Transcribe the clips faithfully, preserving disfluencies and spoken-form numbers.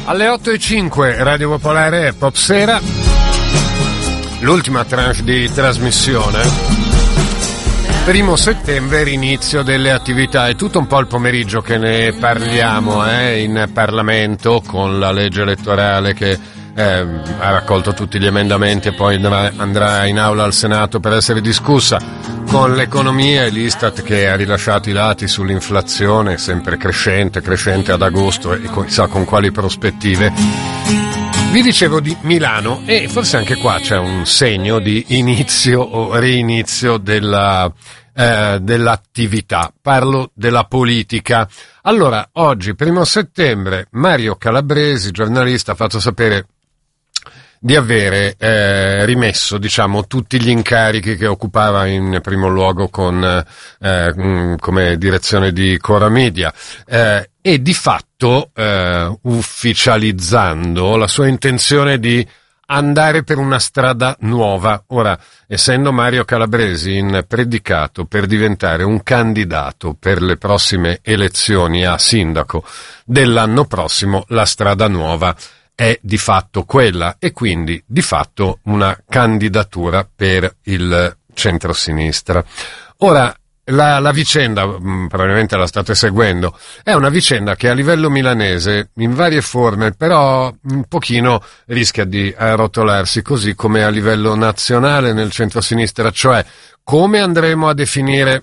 Alle otto e cinque Radio Popolare Pop Sera, l'ultima tranche di trasmissione. Primo settembre, inizio delle attività, è tutto un po' il pomeriggio che ne parliamo eh, in Parlamento con la legge elettorale che eh, ha raccolto tutti gli emendamenti e poi andrà, andrà in aula al Senato per essere discussa, con l'economia e l'Istat che ha rilasciato i dati sull'inflazione sempre crescente, crescente ad agosto e chissà con quali prospettive. Vi dicevo di Milano e forse anche qua c'è un segno di inizio o rinizio della, eh, dell'attività. Parlo della politica. Allora, oggi, primo settembre, Mario Calabresi, giornalista, ha fatto sapere di avere eh, rimesso, diciamo, tutti gli incarichi che occupava in primo luogo con eh, mh, come direzione di Cora Media eh, e di fatto eh, ufficializzando la sua intenzione di andare per una strada nuova. Ora, essendo Mario Calabresi in predicato per diventare un candidato per le prossime elezioni a sindaco dell'anno prossimo, la strada nuova è di fatto quella e quindi di fatto una candidatura per il centrosinistra. Ora, la, la vicenda, mh, probabilmente la state seguendo, è una vicenda che a livello milanese, in varie forme, però un pochino rischia di arrotolarsi, così come a livello nazionale nel centrosinistra, cioè come andremo a definire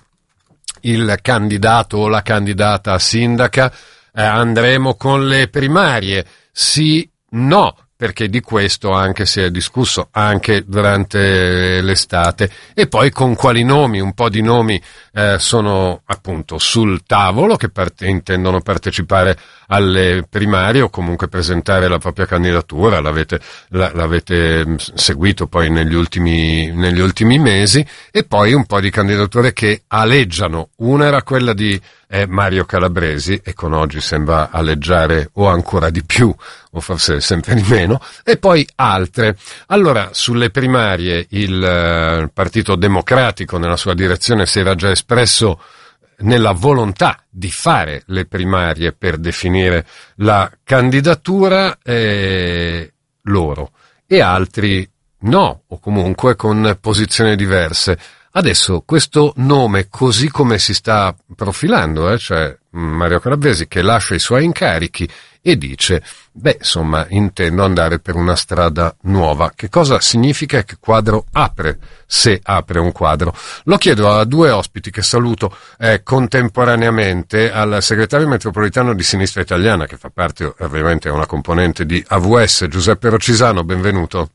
il candidato o la candidata a sindaca, eh, andremo con le primarie, sì, no, perché di questo anche si è discusso anche durante l'estate, e poi con quali nomi, un po' di nomi eh, sono appunto sul tavolo che parte, intendono partecipare alle primarie o comunque presentare la propria candidatura, l'avete, la, l'avete seguito poi negli ultimi, negli ultimi mesi, e poi un po' di candidature che aleggiano. Una era quella di eh, Mario Calabresi, e con oggi sembra aleggiare o ancora di più o forse sempre di meno, e poi altre. Allora, sulle primarie il eh, Partito Democratico nella sua direzione si era già espresso nella volontà di fare le primarie per definire la candidatura, eh, loro, e altri no, o comunque con posizioni diverse. Adesso questo nome, così come si sta profilando, eh, cioè Mario Calabresi che lascia i suoi incarichi e dice, beh, insomma, intendo andare per una strada nuova. Che cosa significa e che quadro apre, se apre un quadro? Lo chiedo a due ospiti che saluto eh, contemporaneamente, al segretario metropolitano di Sinistra Italiana, che fa parte, ovviamente, è una componente di A V S, Giuseppe Rocisano, benvenuto.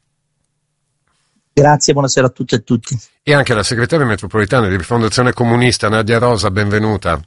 Grazie, buonasera a tutti e a tutti. E anche la segretaria metropolitana di Rifondazione Comunista, Nadia Rosa, benvenuta.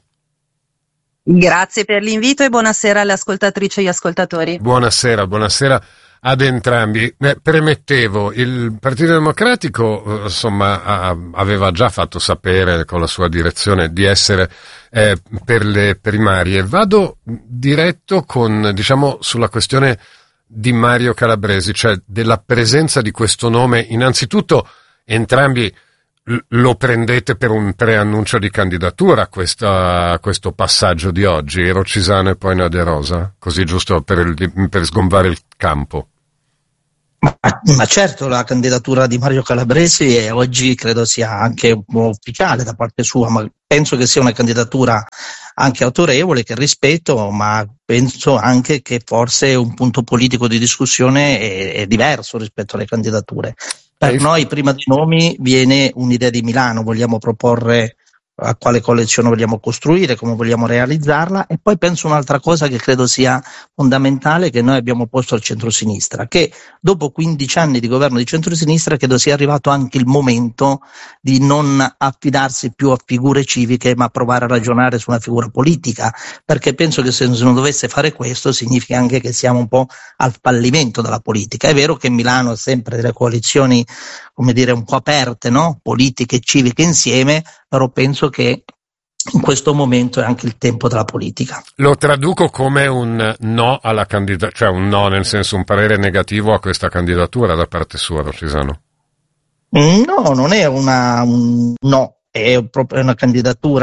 Grazie per l'invito e buonasera alle ascoltatrici e agli ascoltatori. Buonasera, buonasera ad entrambi. Eh, premettevo, il Partito Democratico, eh, insomma, ha, aveva già fatto sapere con la sua direzione di essere eh, per le primarie. Vado diretto con, diciamo, sulla questione di Mario Calabresi, cioè della presenza di questo nome. Innanzitutto, entrambi lo prendete per un preannuncio di candidatura, questa, questo passaggio di oggi, Rocisano e poi Nadia Rosa, così giusto per, il, per sgombare il campo? Ma, ma certo, la candidatura di Mario Calabresi è, oggi credo sia anche un po' ufficiale da parte sua, ma penso che sia una candidatura anche autorevole, che rispetto, ma penso anche che forse un punto politico di discussione è, è diverso rispetto alle candidature. Per noi, prima dei nomi, viene un'idea di Milano, vogliamo proporre a quale collezione vogliamo costruire, come vogliamo realizzarla, e poi penso un'altra cosa che credo sia fondamentale, che noi abbiamo posto al centrosinistra, che dopo quindici anni di governo di centrosinistra credo sia arrivato anche il momento di non affidarsi più a figure civiche, ma provare a ragionare su una figura politica, perché penso che se non dovesse fare questo significa anche che siamo un po' al fallimento della politica. È vero che Milano ha sempre delle coalizioni, come dire, un po' aperte, no? Politiche e civiche insieme, però penso che in questo momento è anche il tempo della politica. Lo traduco come un no alla candidatura, cioè un no nel senso un parere negativo a questa candidatura da parte sua, Rocisano? No, non è una un no, è proprio una candidatura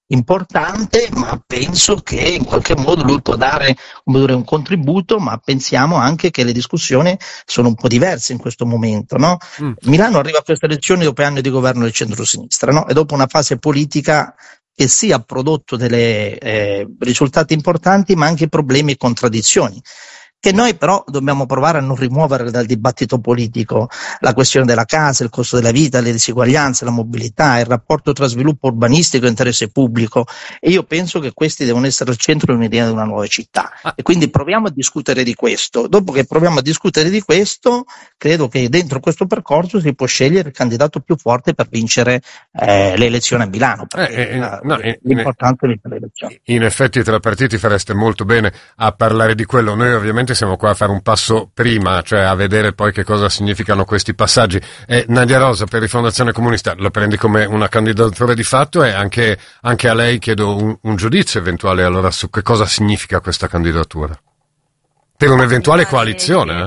importante, ma penso che in qualche modo lui può dare un contributo, ma pensiamo anche che le discussioni sono un po' diverse in questo momento, no? Mm. Milano arriva a queste elezioni dopo anni di governo del centro-sinistra, no? E dopo una fase politica che sì ha prodotto dei eh, risultati importanti, ma anche problemi e contraddizioni, che noi però dobbiamo provare a non rimuovere dal dibattito politico. La questione della casa, il costo della vita, le disuguaglianze, la mobilità, il rapporto tra sviluppo urbanistico e interesse pubblico, e io penso che questi devono essere al centro di un'idea di una nuova città, e quindi proviamo a discutere di questo. Dopo che proviamo a discutere di questo, credo che dentro questo percorso si può scegliere il candidato più forte per vincere eh, le elezioni a Milano, perché eh, eh, la, no, l'importante è vincere le elezioni. In effetti tra partiti fareste molto bene a parlare di quello. Noi ovviamente siamo qua a fare un passo prima, cioè a vedere poi che cosa significano questi passaggi. E Nadia Rosa, per Rifondazione Comunista, la prendi come una candidatura di fatto, e anche, anche a lei chiedo un, un giudizio eventuale allora su che cosa significa questa candidatura per un'eventuale coalizione. Eh?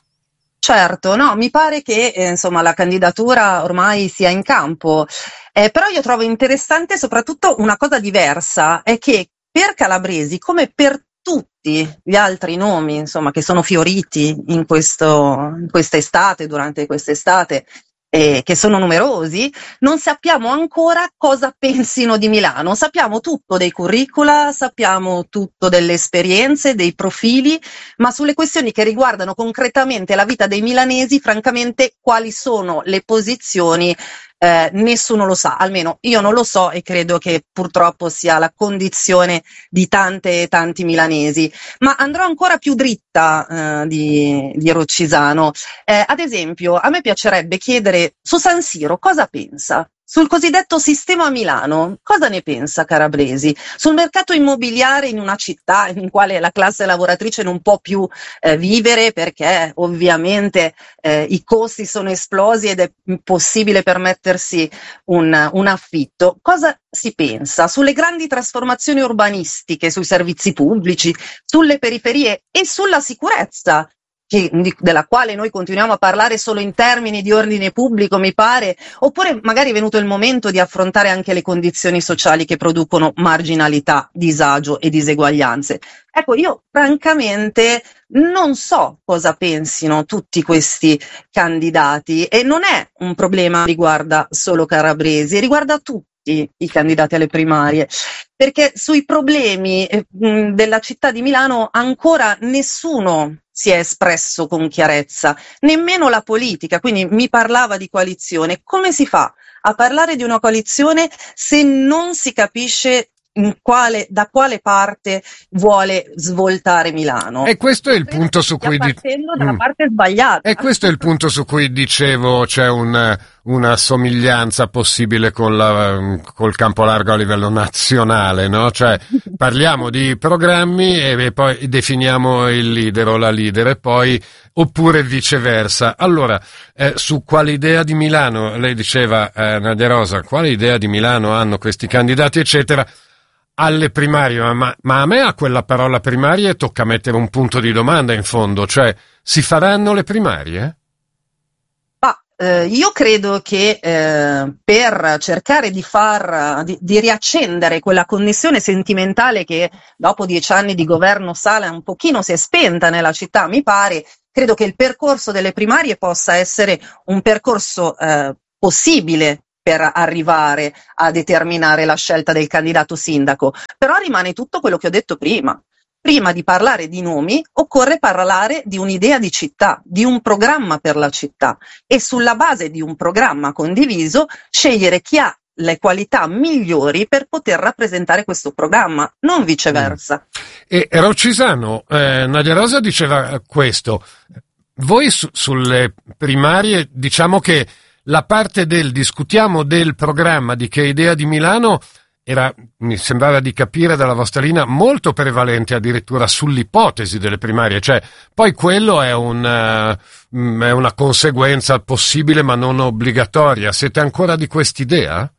Certo, no, mi pare che eh, insomma la candidatura ormai sia in campo, eh, però io trovo interessante soprattutto una cosa diversa, è che per Calabresi, come per tutti gli altri nomi, insomma, che sono fioriti in questo, in quest'estate, durante quest'estate, eh, che sono numerosi, non sappiamo ancora cosa pensino di Milano. Sappiamo tutto dei curricula, sappiamo tutto delle esperienze, dei profili, ma sulle questioni che riguardano concretamente la vita dei milanesi, francamente, quali sono le posizioni, Eh, nessuno lo sa, almeno io non lo so, e credo che purtroppo sia la condizione di tante e tanti milanesi. Ma andrò ancora più dritta eh, di, di Roccisano. Eh, ad esempio, a me piacerebbe chiedere su San Siro cosa pensa. Sul cosiddetto sistema Milano, cosa ne pensa Calabresi? Sul mercato immobiliare in una città in quale la classe lavoratrice non può più eh, vivere, perché ovviamente eh, i costi sono esplosi ed è impossibile permettersi un, un affitto. Cosa si pensa? Sulle grandi trasformazioni urbanistiche, sui servizi pubblici, sulle periferie e sulla sicurezza, Che, di, della quale noi continuiamo a parlare solo in termini di ordine pubblico, mi pare, oppure magari è venuto il momento di affrontare anche le condizioni sociali che producono marginalità, disagio e diseguaglianze. Ecco, io francamente non so cosa pensino tutti questi candidati, e non è un problema che riguarda solo Calabresi, riguarda tutti i candidati alle primarie, perché sui problemi eh, della città di Milano ancora nessuno si è espresso con chiarezza, nemmeno la politica. Quindi mi parlava di coalizione. Come si fa a parlare di una coalizione se non si capisce in quale, da quale parte vuole svoltare Milano? E questo è il punto su cui di... dalla parte sbagliata. E questo è il punto su cui dicevo c'è un, una somiglianza possibile con la, col campo largo a livello nazionale, no? Cioè parliamo di programmi e poi definiamo il leader o la leader, e poi oppure viceversa. Allora, eh, su quale idea di Milano, lei diceva, eh, Nadia Rosa, quale idea di Milano hanno questi candidati, eccetera, alle primarie, ma, ma a me a quella parola primarie tocca mettere un punto di domanda in fondo, cioè si faranno le primarie? Ma eh, io credo che eh, per cercare di far di, di riaccendere quella connessione sentimentale che dopo dieci anni di governo Sala un pochino si è spenta nella città, mi pare, credo che il percorso delle primarie possa essere un percorso eh, possibile per arrivare a determinare la scelta del candidato sindaco. Però rimane tutto quello che ho detto prima. Prima di parlare di nomi occorre parlare di un'idea di città, di un programma per la città, e sulla base di un programma condiviso scegliere chi ha le qualità migliori per poter rappresentare questo programma, non viceversa. E Roccisano, eh, Nadia Rosa diceva questo. Voi su, sulle primarie, diciamo che la parte del discutiamo del programma, di che idea di Milano, era, mi sembrava di capire dalla vostra linea, molto prevalente addirittura sull'ipotesi delle primarie, cioè poi quello è, un, uh, è una conseguenza possibile ma non obbligatoria. Siete ancora di quest'idea?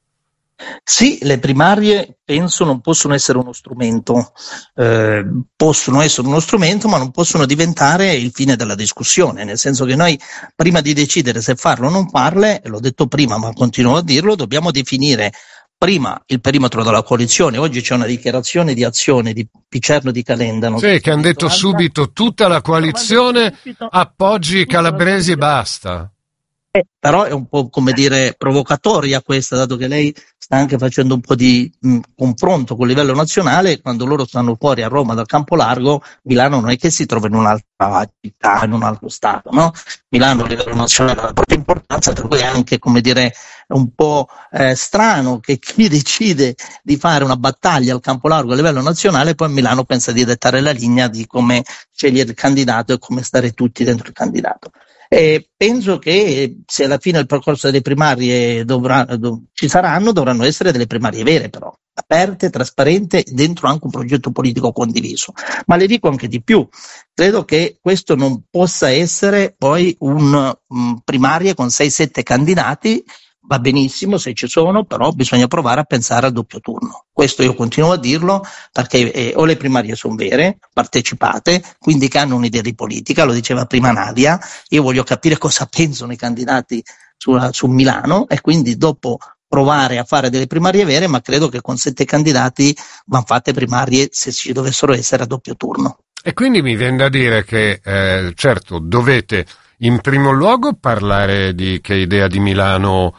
Sì, le primarie penso non possono essere uno strumento, eh, possono essere uno strumento ma non possono diventare il fine della discussione, nel senso che noi prima di decidere se farlo o non farle, l'ho detto prima ma continuo a dirlo, dobbiamo definire prima il perimetro della coalizione, oggi c'è una dichiarazione di azione di Picerno di Calenda. Non sì, so che hanno detto alta, subito tutta la coalizione appoggi Calabresi, basta. Eh, però è un po', come dire, provocatoria questa, dato che lei sta anche facendo un po' di mh, confronto con il livello nazionale. Quando loro stanno fuori a Roma dal Campo Largo, Milano non è che si trova in un'altra città, in un altro stato, no? Milano a livello nazionale ha una propria importanza, per cui è anche, come dire, un po' eh, strano che chi decide di fare una battaglia al Campo Largo a livello nazionale poi a Milano pensa di dettare la linea di come scegliere il candidato e come stare tutti dentro il candidato. E penso che se alla fine il percorso delle primarie dovrà, dov- ci saranno, dovranno essere delle primarie vere, però aperte, trasparenti, dentro anche un progetto politico condiviso. Ma le dico anche di più, credo che questo non possa essere poi un um, primarie con sei sette candidati. Va benissimo se ci sono, però bisogna provare a pensare al doppio turno. Questo io continuo a dirlo, perché eh, o le primarie sono vere, partecipate, quindi che hanno un'idea di politica, lo diceva prima Nadia, io voglio capire cosa pensano i candidati sulla, su Milano, e quindi dopo provare a fare delle primarie vere, ma credo che con sette candidati vanno fatte primarie, se ci dovessero essere, a doppio turno. E quindi mi viene da dire che eh, certo dovete in primo luogo parlare di che idea di Milano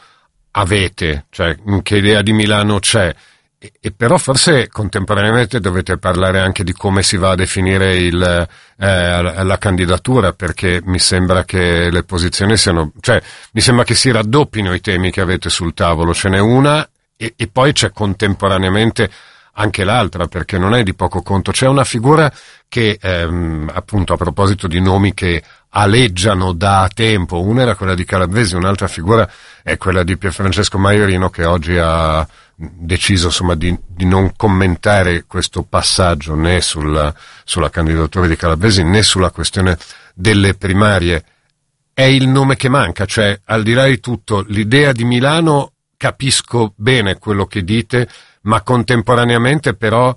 avete, cioè che idea di Milano c'è, e, e però forse contemporaneamente dovete parlare anche di come si va a definire il, eh, la candidatura, perché mi sembra che le posizioni siano, cioè mi sembra che si raddoppino i temi che avete sul tavolo, ce n'è una e, e poi c'è contemporaneamente anche l'altra, perché non è di poco conto. C'è una figura che ehm, appunto, a proposito di nomi che aleggiano da tempo, una era quella di Calabresi, un'altra figura è quella di Pierfrancesco Maiorino, che oggi ha deciso insomma di, di non commentare questo passaggio né sulla, sulla candidatura di Calabresi né sulla questione delle primarie. È il nome che manca, cioè al di là di tutto l'idea di Milano, capisco bene quello che dite, ma contemporaneamente però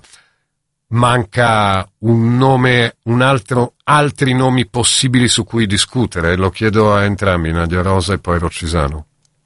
manca un nome, un altro, altri nomi possibili su cui discutere. Lo chiedo a entrambi, Nadia Rosa e poi Roccisano.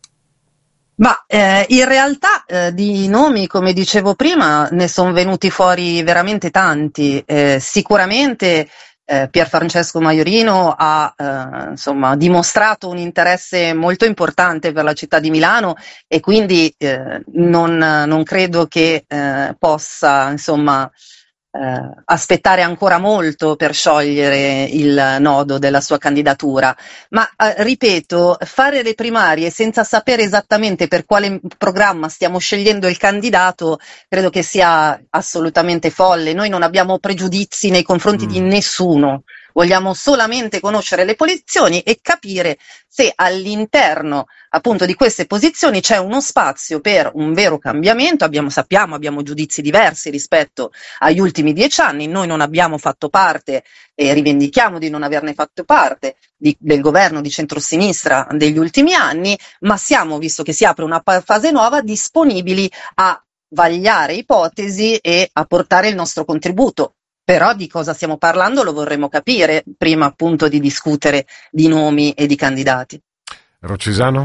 Ma eh, in realtà eh, di nomi, come dicevo prima, ne sono venuti fuori veramente tanti. Eh, sicuramente eh, Pierfrancesco Maiorino ha eh, insomma dimostrato un interesse molto importante per la città di Milano, e quindi eh, non, non credo che eh, possa insomma eh, aspettare ancora molto per sciogliere il nodo della sua candidatura. Ma eh, ripeto, fare le primarie senza sapere esattamente per quale programma stiamo scegliendo il candidato credo che sia assolutamente folle. Noi non abbiamo pregiudizi nei confronti mm. di nessuno. Vogliamo solamente conoscere le posizioni e capire se all'interno appunto di queste posizioni c'è uno spazio per un vero cambiamento. Abbiamo, sappiamo, abbiamo giudizi diversi rispetto agli ultimi dieci anni. Noi non abbiamo fatto parte e rivendichiamo di non averne fatto parte di, del governo di centrosinistra degli ultimi anni, ma siamo, visto che si apre una fase nuova, disponibili a vagliare ipotesi e a portare il nostro contributo. Però di cosa stiamo parlando lo vorremmo capire prima appunto di discutere di nomi e di candidati. Roccisano?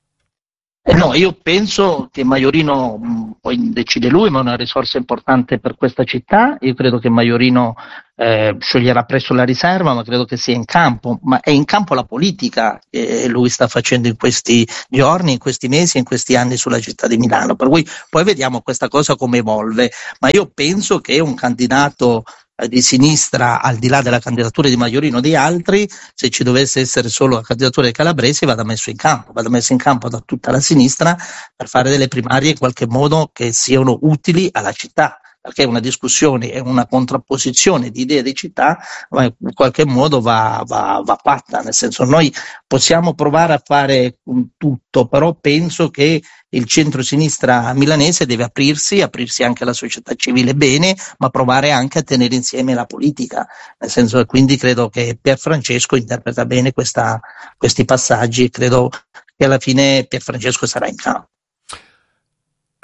Eh no, io penso che Maiorino, mh, poi decide lui, ma è una risorsa importante per questa città. Io credo che Maiorino eh, scioglierà presto la riserva, ma credo che sia in campo, ma è in campo la politica che lui sta facendo in questi giorni, in questi mesi, in questi anni sulla città di Milano. Per cui poi vediamo questa cosa come evolve, ma io penso che un candidato di sinistra, al di là della candidatura di Maiorino o di altri, se ci dovesse essere solo la candidatura di Calabresi, vada messo in campo, vada messo in campo da tutta la sinistra per fare delle primarie in qualche modo che siano utili alla città, perché una discussione e una contrapposizione di idee di città in qualche modo va, va, va fatta, nel senso noi possiamo provare a fare tutto, però penso che il centro-sinistra milanese deve aprirsi, aprirsi anche alla società civile bene, ma provare anche a tenere insieme la politica, nel senso che quindi credo che Pierfrancesco interpreta bene questa, questi passaggi, credo che alla fine Pierfrancesco sarà in campo. Ah,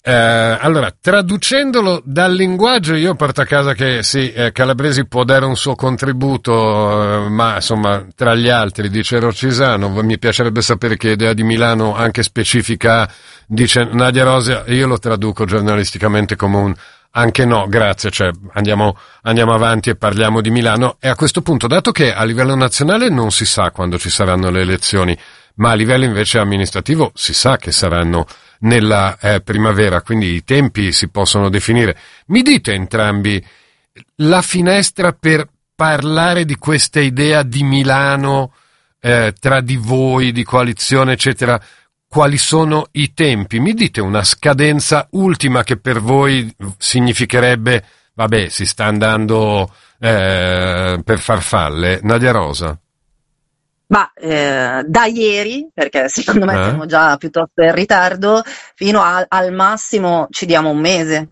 Eh, allora, traducendolo dal linguaggio, io porto a casa che sì, eh, Calabresi può dare un suo contributo, eh, ma insomma, tra gli altri, dice Rocisano, mi piacerebbe sapere che idea di Milano anche specifica, dice Nadia Rosa, io lo traduco giornalisticamente come un anche no, grazie, cioè andiamo, andiamo avanti e parliamo di Milano. E a questo punto, dato che a livello nazionale non si sa quando ci saranno le elezioni, ma a livello invece amministrativo si sa che saranno nella eh, primavera, quindi i tempi si possono definire. Mi dite entrambi la finestra per parlare di questa idea di Milano eh, tra di voi, di coalizione, eccetera, quali sono i tempi? Mi dite una scadenza ultima che per voi significherebbe, vabbè, si sta andando eh, per farfalle. Nadia Rosa. Ma eh, da ieri, perché secondo me eh? siamo già piuttosto in ritardo, fino a, al massimo ci diamo un mese.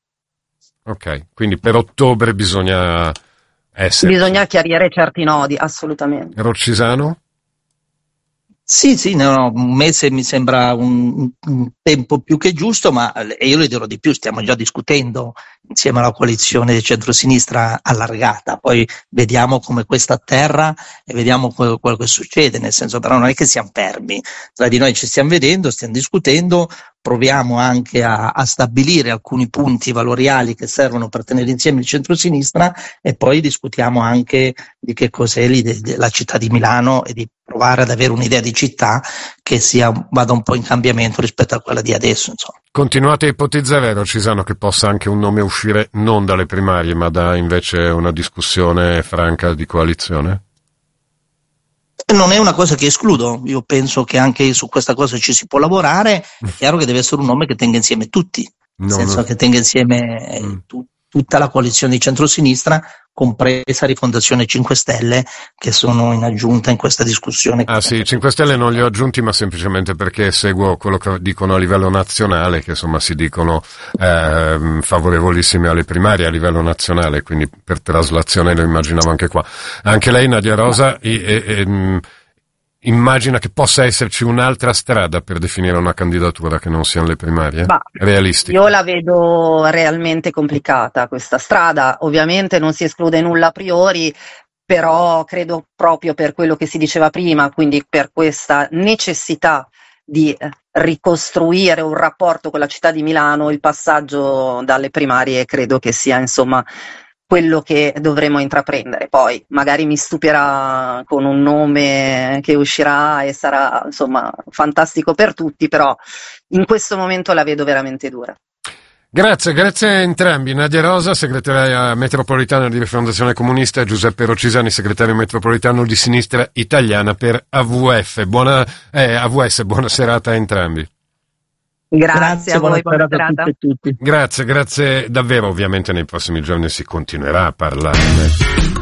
Ok, quindi per ottobre bisogna essere. Bisogna chiarire certi nodi, assolutamente. Rocisano? Sì, sì, no, no, un mese mi sembra un, un tempo più che giusto, ma e io le dirò di più, stiamo già discutendo insieme alla coalizione di centrosinistra allargata, poi vediamo come questa atterra e vediamo quello, quello che succede, nel senso però non è che siamo fermi, tra di noi ci stiamo vedendo, stiamo discutendo, proviamo anche a, a stabilire alcuni punti valoriali che servono per tenere insieme il centrosinistra e poi discutiamo anche di che cos'è la città di Milano e di provare ad avere un'idea di città che sia, vada un po' in cambiamento rispetto a quella di adesso, insomma. Continuate a ipotizzare, Rocisano, che possa anche un nome uscire non dalle primarie, ma da invece una discussione franca di coalizione? Non è una cosa che escludo, io penso che anche su questa cosa ci si può lavorare, è chiaro che deve essere un nome che tenga insieme tutti, nel no, senso no. che tenga insieme mm. tu, tutta la coalizione di centrosinistra, compresa Rifondazione cinque Stelle, che sono in aggiunta in questa discussione. Ah sì, cinque Stelle non li ho aggiunti, ma semplicemente perché seguo quello che dicono a livello nazionale, che insomma si dicono eh, favorevolissimi alle primarie a livello nazionale, quindi per traslazione lo immaginavo anche qua. Anche lei, Nadia Rosa, e, e, e, immagina che possa esserci un'altra strada per definire una candidatura che non siano le primarie? Bah, realistica? Io la vedo realmente complicata questa strada, ovviamente non si esclude nulla a priori, però credo proprio per quello che si diceva prima, quindi per questa necessità di ricostruire un rapporto con la città di Milano, il passaggio dalle primarie credo che sia insomma quello che dovremo intraprendere. Poi magari mi stupirà con un nome che uscirà e sarà insomma fantastico per tutti, però in questo momento la vedo veramente dura. Grazie, grazie a entrambi. Nadia Rosa, segretaria metropolitana di Rifondazione Comunista, e Giuseppe Rocisani, segretario metropolitano di Sinistra Italiana per A V F. Buona, eh, A V S, buona serata a entrambi. Grazie, grazie a voi, buona serata serata. A tutti e tutti. Grazie, grazie davvero. Ovviamente nei prossimi giorni si continuerà a parlare.